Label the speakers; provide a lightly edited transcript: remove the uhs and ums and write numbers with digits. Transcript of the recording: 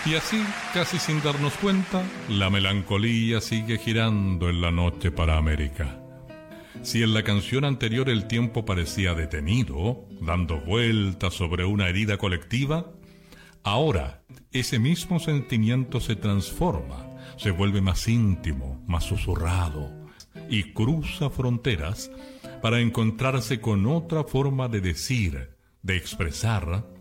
Speaker 1: Y así, casi sin darnos cuenta, la melancolía sigue girando en la noche para América. Si en la canción anterior el tiempo parecía detenido, dando vueltas sobre una herida colectiva, ahora ese mismo sentimiento se transforma, se vuelve más íntimo, más susurrado, y cruza fronteras para encontrarse con otra forma de decir, de expresar